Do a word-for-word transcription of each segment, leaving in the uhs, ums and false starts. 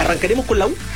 ¿Arrancaremos con la U?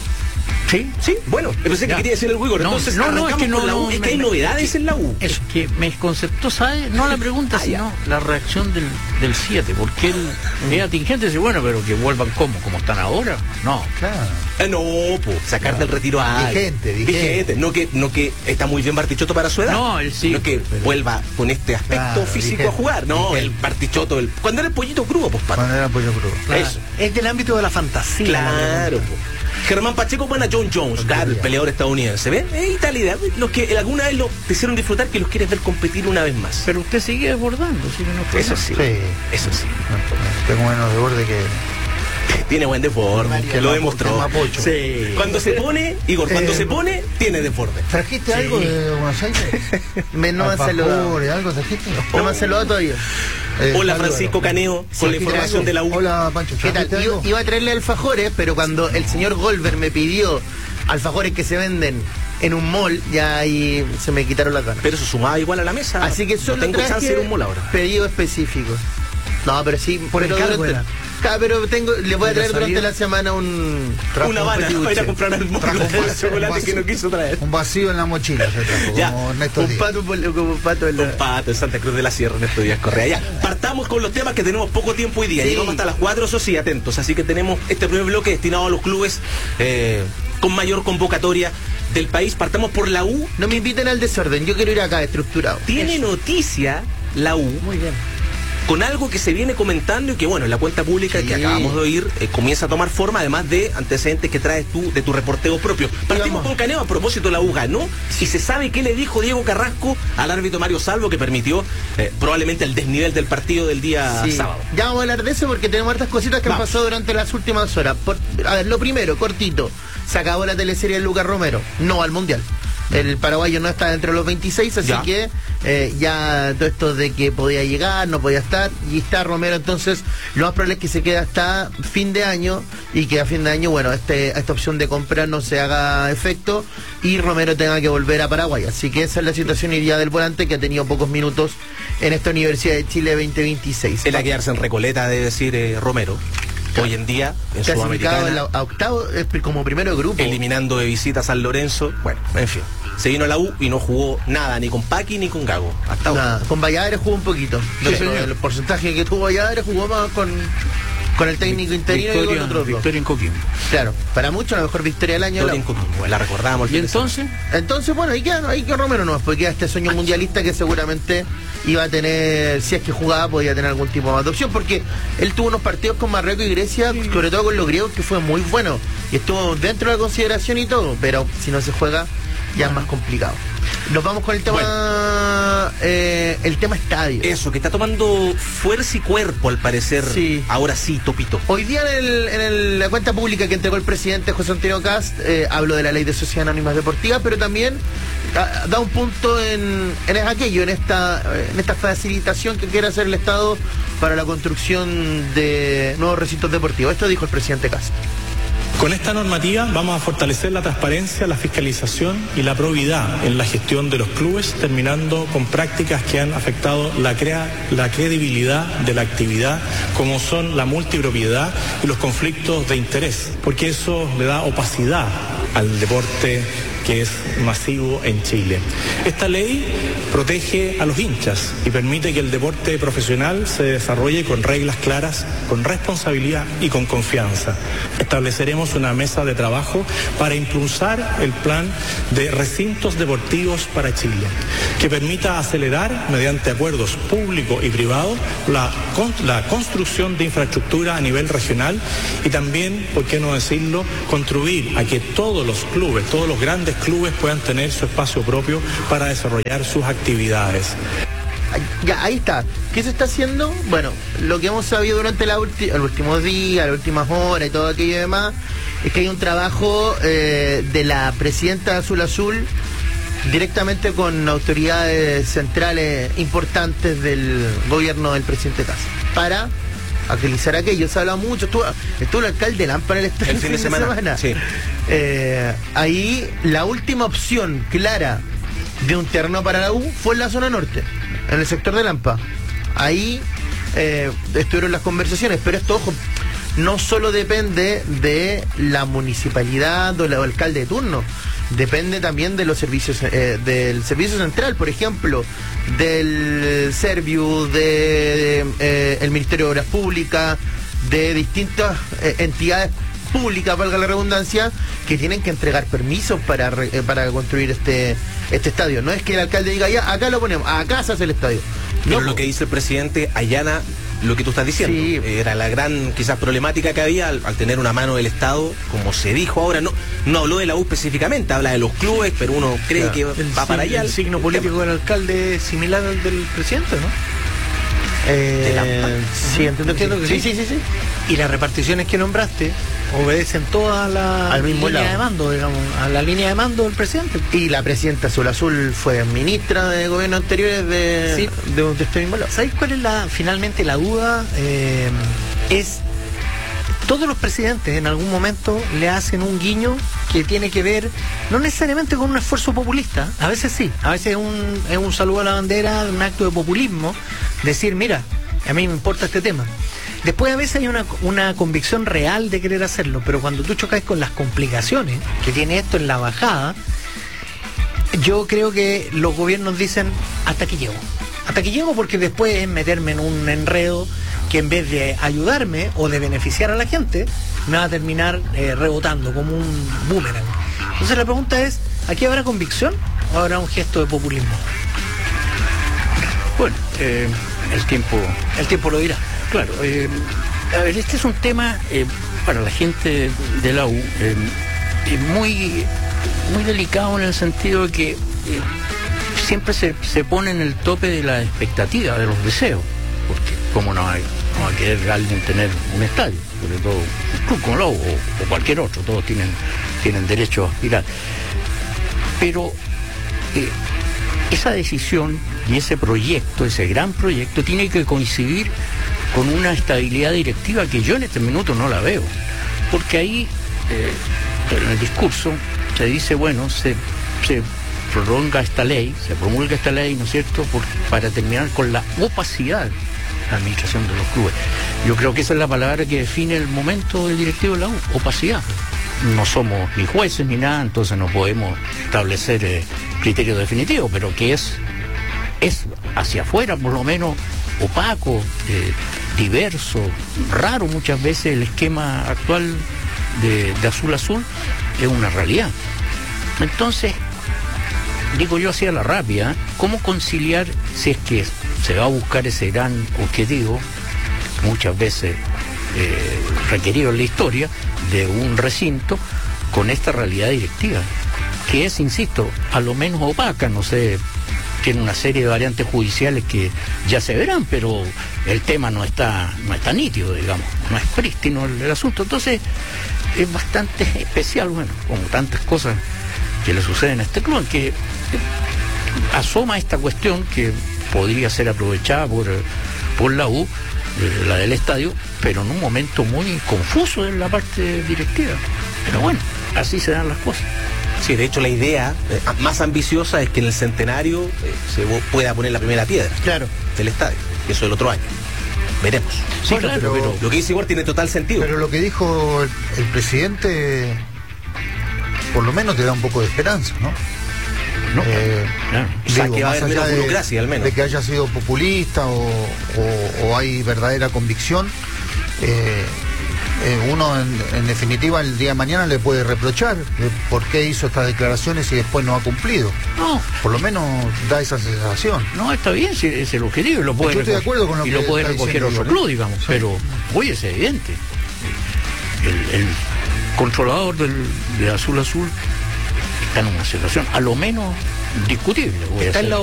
¿Sí? Sí, bueno, pensé que quería decir el Hugo. No, Entonces, no, no, es que no, la U. no, es que me, hay novedades que, en la U. Es que me desconcertó, ¿sabes? No la pregunta, ah, sino ya. la reacción del del siete, porque él mm. es atingente, dice, bueno, pero que vuelvan como, como están ahora. No, claro. Eh, no, pues, sacar no. del retiro a vigente, vigente. vigente. No que, no que está muy bien Bartichotto para su edad. No, él sí. No que pero... vuelva con este aspecto claro, físico vigente, a jugar. No, vigente. el Bartichotto, el... cuando era el pollito crudo, pues, Pato. Cuando era el pollo crudo. Claro. Eso. Es del ámbito de la fantasía. Claro, pues. Germán Pacheco, buena John Jones, claro, el peleador estadounidense. ¿Ven? Es Italia. Los que alguna vez lo te hicieron disfrutar, que los quieres ver competir una vez más. Pero usted sigue desbordando, ¿sí? No eso sí. sí. Eso sí. Tengo menos desborde que. Tiene buen desborde, que lo demostró. Sí. Cuando se pone, Igor, cuando eh, se pone, tiene desborde. ¿Trajiste sí. algo de Buenos Aires? me, no me han saludado. ¿Algo trajiste? No oh. me han saludado todavía. Eh, Hola Francisco Caneo, con sí, la información de la U. Hola Pancho. ¿Qué tal? Iba, iba a traerle alfajores, pero cuando el señor Goldberg me pidió alfajores que se venden en un mall, ya ahí se me quitaron las ganas. Pero eso sumaba igual a la mesa. Así que solo no tengo chance de ir a un mall ahora. Pedido específico. No, pero sí, por pero el cargo durante, claro, pero tengo, le voy a traer durante la semana un una Habana para ir a comprar al mall de chocolate que no quiso traer. Un vacío en la mochila se trajo, ya, como Ernesto un Díaz. pato, como un pato en la... un pato en Santa Cruz de la Sierra, Ernesto Díaz Correa. Ya, partamos con los temas que tenemos poco tiempo hoy día. Sí. Llegamos hasta las cuatro, eso sí, atentos. Así que tenemos este primer bloque destinado a los clubes eh, con mayor convocatoria del país. Partamos por la U. No me inviten al desorden, yo quiero ir acá estructurado. Tiene eso. Noticia la U. Muy bien. Con algo que se viene comentando y que, bueno, en la cuenta pública sí. que acabamos de oír eh, comienza a tomar forma, además de antecedentes que traes tú de tu reporteo propio. Partimos con Caneo. A propósito, la U ganó y se sabe qué le dijo Diego Carrasco al árbitro Mario Salvo, que permitió eh, probablemente el desnivel del partido del día sí. sábado. Ya vamos a hablar de eso porque tenemos hartas cositas que vamos. han pasado durante las últimas horas. Por, a ver, lo primero, cortito, se acabó la teleserie de Lucas Romero, no al Mundial. El paraguayo no está dentro de los veintiséis, así ya. que eh, ya todo esto de que podía llegar, no podía estar, y está Romero, entonces lo más probable es que se quede hasta fin de año y que a fin de año, bueno, este, esta opción de compra no se haga efecto y Romero tenga que volver a Paraguay. Así que esa es la situación hoy día del volante, que ha tenido pocos minutos en esta Universidad de Chile veinte veintiséis. Él a quedarse en Recoleta, debe decir eh, Romero. Hoy en día, en Sudamericana, en la, a octavo, como primero de grupo. Eliminando de visita a San Lorenzo. Bueno, en fin. Se vino a la U y no jugó nada, ni con Paqui ni con Gago. Hasta ahora. Con Valladares jugó un poquito. No sí, sé, el porcentaje que tuvo Valladares jugó más con, con el técnico interino victoria, y con otros victoria en Coquimbo. Claro, para muchos la mejor victoria del año. Victoria en Coquimbo, la recordamos. ¿Y entonces? Entonces, bueno, ahí queda, ahí queda Romero nomás, porque queda este sueño mundialista que seguramente iba a tener, si es que jugaba, podía tener algún tipo de adopción, porque él tuvo unos partidos con Marruecos y Grecia, sí. sobre todo con los griegos, que fue muy bueno, y estuvo dentro de la consideración y todo, pero si no se juega, ya bueno. es más complicado. Nos vamos con el tema bueno. eh, el tema estadio. Eso, que está tomando fuerza y cuerpo al parecer. Sí. Ahora sí, Topito. Hoy día en, el, en el, la cuenta pública que entregó el presidente José Antonio Cast, eh, habló de la ley de sociedades anónimas deportivas, pero también a, da un punto en, en aquello, en esta, en esta facilitación que quiere hacer el Estado para la construcción de nuevos recintos deportivos. Esto dijo el presidente Cast. Con esta normativa vamos a fortalecer la transparencia, la fiscalización y la probidad en la gestión de los clubes, terminando con prácticas que han afectado la, crea, la credibilidad de la actividad, como son la multipropiedad y los conflictos de interés, porque eso le da opacidad al deporte que es masivo en Chile. Esta ley protege a los hinchas y permite que el deporte profesional se desarrolle con reglas claras, con responsabilidad y con confianza. Estableceremos una mesa de trabajo para impulsar el plan de recintos deportivos para Chile, que permita acelerar, mediante acuerdos públicos y privados, la, la construcción de infraestructura a nivel regional y también, por qué no decirlo, contribuir a que todos los clubes, todos los grandes clubes puedan tener su espacio propio para desarrollar sus actividades. Ya, ahí está. ¿Qué se está haciendo? Bueno, lo que hemos sabido durante la ulti- los últimos días, las últimas horas y todo aquello y demás, es que hay un trabajo eh, de la presidenta de Azul Azul directamente con autoridades centrales importantes del gobierno del presidente Cast para agilizar aquello. Se ha hablado mucho, estuvo, estuvo el alcalde Lampa en el, el fin de semana, de semana. Sí. Eh, ahí la última opción clara de un terreno para la U fue en la zona norte, en el sector de Lampa. Ahí eh, estuvieron las conversaciones, pero esto, ojo, no solo depende de la municipalidad o el alcalde de turno, depende también de los servicios, eh, del servicio central, por ejemplo, del Serviu, de eh, el Ministerio de Obras Públicas, de distintas eh, entidades públicas, valga la redundancia, que tienen que entregar permisos para eh, para construir este este estadio. No es que el alcalde diga, ya, acá lo ponemos, acá se hace el estadio. Pero No, lo que dice el presidente allana lo que tú estás diciendo. Sí. Era la gran quizás problemática que había al, al tener una mano del Estado, como se dijo ahora. No no habló de la U específicamente, habla de los clubes, pero uno cree Claro. que El, va para allá. el signo político del alcalde es similar al del presidente, ¿no? Eh, de la- sí, entiendo, Entiendo que sí, sí. sí, sí, sí. Y las reparticiones que nombraste obedecen toda la Al mismo línea lado. de mando, digamos, a la línea de mando del presidente. Y la presidenta Azul Azul fue ministra de gobierno anteriores de, Sí. de, de este mismo lado. ¿Sabéis cuál es la finalmente la duda? Eh, es todos los presidentes en algún momento le hacen un guiño que tiene que ver no necesariamente con un esfuerzo populista, a veces sí, a veces es un, es un saludo a la bandera, un acto de populismo, decir, mira, a mí me importa este tema. Después a veces hay una, una convicción real de querer hacerlo, pero cuando tú chocas con las complicaciones que tiene esto en la bajada, yo creo que los gobiernos dicen, hasta aquí llego. Hasta aquí llego porque después es meterme en un enredo que en vez de ayudarme o de beneficiar a la gente, me va a terminar eh, rebotando como un boomerang. Entonces la pregunta es, ¿aquí habrá convicción o habrá un gesto de populismo? Bueno, eh, el tiempo El tiempo lo dirá. Claro, eh, a ver, este es un tema eh, para la gente de la U eh, eh, muy, muy delicado en el sentido de que eh, siempre se, se pone en el tope de la expectativa, de los deseos, porque cómo no, hay, no va a querer alguien tener un estadio, sobre todo un club como la U o, o cualquier otro, todos tienen, tienen derecho a aspirar. Pero eh, esa decisión y ese proyecto, ese gran proyecto, tiene que coincidir con una estabilidad directiva que yo en este minuto no la veo. Porque ahí, eh, en el discurso, se dice, bueno, se, se prolonga esta ley, se promulga esta ley, ¿no es cierto?, Por, para terminar con la opacidad de la administración de los clubes. Yo creo que esa es la palabra que define el momento del directivo de la U, opacidad. No somos ni jueces ni nada, entonces no podemos establecer eh, criterios definitivos, pero que es, es hacia afuera por lo menos opaco, eh, diverso, raro muchas veces el esquema actual de, de Azul Azul, es una realidad. Entonces, digo yo así a la rápida, ¿cómo conciliar si es que se va a buscar ese gran objetivo, muchas veces eh, requerido en la historia, de un recinto, con esta realidad directiva, que es, insisto, a lo menos opaca, no sé, tiene una serie de variantes judiciales que ya se verán, pero el tema no está, no está nítido, digamos, no es prístino el, el asunto. Entonces, es bastante especial, bueno, como tantas cosas que le suceden a este club, que asoma esta cuestión que podría ser aprovechada por, por la U, eh, la del estadio, pero en un momento muy confuso en la parte directiva. Pero bueno, así se dan las cosas. Sí, de hecho la idea eh, más ambiciosa es que en el centenario eh, se pueda poner la primera piedra Claro. del estadio, eso el otro año. Veremos. Sí, Bueno, claro, pero- pero Lo que dice Igor tiene total sentido. Pero lo que dijo el, el presidente, por lo menos te da un poco de esperanza, ¿no? No, Eh, claro. O sea, digo, que va a más haber allá menos de, burocracia, al menos. de que haya sido populista o, o- o hay verdadera convicción, eh, eh, uno en, en definitiva el día de mañana le puede reprochar de por qué hizo estas declaraciones y después no ha cumplido. No, Por lo menos da esa sensación. no, está bien, si es el objetivo y lo puede Yo estoy de recoger- acuerdo con lo y que lo puede está recoger diciendo otro Igor, ¿eh? club, digamos, Sí. pero hoy es evidente. El, el controlador del, de Azul Azul está en una situación a lo menos discutible. voy a está en hacer. la